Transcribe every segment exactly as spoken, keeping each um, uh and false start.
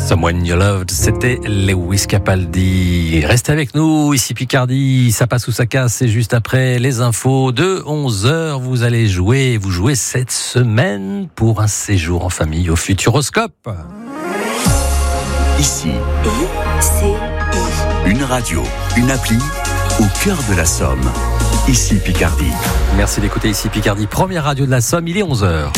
Someone You Loved, c'était Lewis Capaldi. Restez avec nous, ici Picardie, ça passe ou ça casse, c'est juste après les infos de onze heures. Vous allez jouer, vous jouez cette semaine pour un séjour en famille au Futuroscope. Ici, I C I. Une radio, une appli au cœur de la Somme. Ici Picardie. Merci d'écouter ici Picardie, première radio de la Somme, il est onze heures.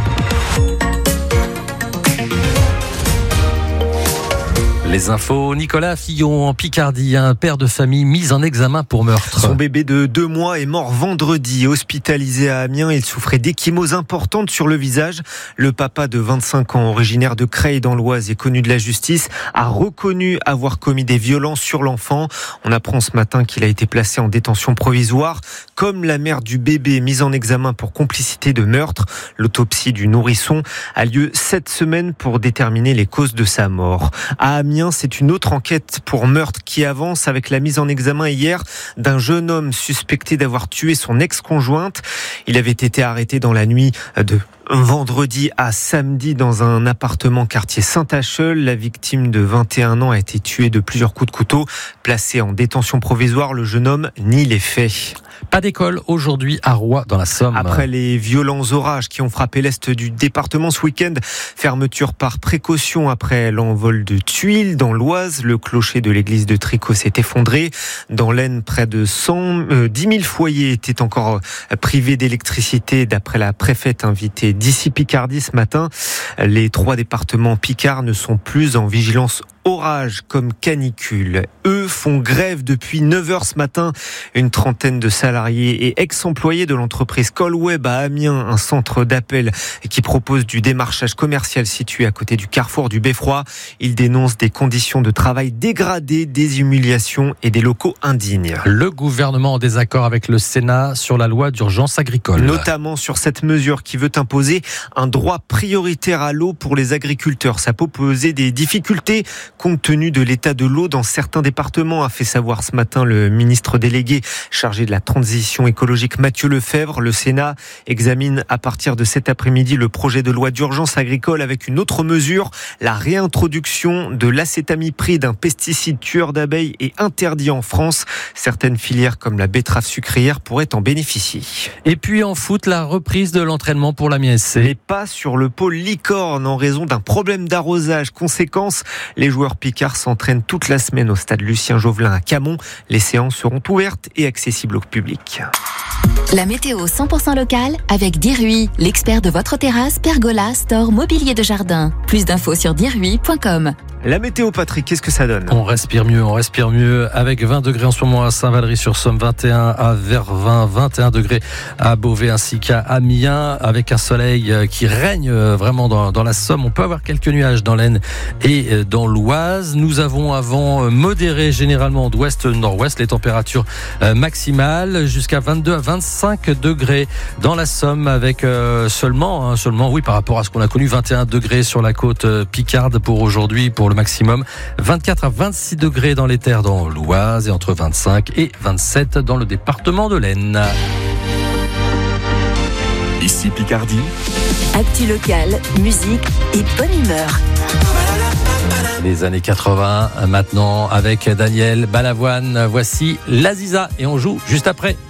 Les infos, Nicolas Fillon en Picardie, un père de famille mis en examen pour meurtre. Son bébé de deux mois est mort vendredi, hospitalisé à Amiens. Il souffrait d'échymoses importantes sur le visage. Le papa de vingt-cinq ans, originaire de Creil dans l'Oise et connu de la justice, a reconnu avoir commis des violences sur l'enfant. On apprend ce matin qu'il a été placé en détention provisoire, comme la mère du bébé mise en examen pour complicité de meurtre. L'autopsie du nourrisson a lieu cette semaine pour déterminer les causes de sa mort. À Amiens, c'est une autre enquête pour meurtre qui avance avec la mise en examen hier d'un jeune homme suspecté d'avoir tué son ex-conjointe. Il avait été arrêté dans la nuit de vendredi à samedi dans un appartement quartier Saint-Acheul. La victime de vingt et un ans a été tuée de plusieurs coups de couteau. Placé en détention provisoire, le jeune homme nie les faits. Pas d'école aujourd'hui à Roy dans la Somme. Après les violents orages qui ont frappé l'est du département ce week-end, fermeture par précaution après l'envol de tuiles dans l'Oise. Le clocher de l'église de Tricot s'est effondré. Dans l'Aisne, près de cent, euh, dix mille foyers étaient encore privés d'électricité d'après la préfète invitée d'ici Picardie ce matin. Les trois départements picards ne sont plus en vigilance orage comme canicule. Eux font grève depuis neuf heures ce matin. Une trentaine de salariés et ex-employés de l'entreprise Colweb à Amiens, un centre d'appel qui propose du démarchage commercial situé à côté du carrefour du Beffroi. Ils dénoncent des conditions de travail dégradées, des humiliations et des locaux indignes. Le gouvernement en désaccord avec le Sénat sur la loi d'urgence agricole. Notamment sur cette mesure qui veut imposer un droit prioritaire à l'eau pour les agriculteurs. Ça peut poser des difficultés compte tenu de l'état de l'eau dans certains départements, a fait savoir ce matin le ministre délégué chargé de la transition écologique Mathieu Lefebvre. Le Sénat examine à partir de cet après-midi le projet de loi d'urgence agricole avec une autre mesure, la réintroduction de l'acétamipride, un pesticide tueur d'abeilles et interdit en France. Certaines filières comme la betterave sucrière pourraient en bénéficier. Et puis en foot, la reprise de l'entraînement pour l'Amiens S C. Mais pas sur le pôle Licorne en raison d'un problème d'arrosage. Conséquence, les joueurs picards s'entraînent toute la semaine au stade Lucien Jovelin à Camon. Les séances seront ouvertes et accessibles au public. La météo cent pour cent locale avec Dirui, l'expert de votre terrasse, pergola, store, mobilier de jardin. Plus d'infos sur dirui point com. La météo, Patrick, qu'est-ce que ça donne ? On respire mieux, on respire mieux avec vingt degrés en ce moment à Saint-Valery-sur-Somme, vingt et un à Vervins, vingt et un degrés à Beauvais ainsi qu'à Amiens, avec un soleil qui règne vraiment dans, dans la Somme. On peut avoir quelques nuages dans l'Aisne et dans l'Oise. Nous avons un vent modéré généralement d'ouest-nord-ouest, les températures maximales jusqu'à vingt-deux à vingt-cinq degrés dans la Somme avec seulement, hein, seulement oui par rapport à ce qu'on a connu, vingt et un degrés sur la côte picarde pour aujourd'hui, pour le maximum, vingt-quatre à vingt-six degrés dans les terres dans l'Oise et entre vingt-cinq et vingt-sept dans le département de l'Aisne. Ici Picardie. Actu locale, musique et bonne humeur. Les années quatre-vingts maintenant avec Daniel Balavoine. Voici l'Aziza et on joue juste après.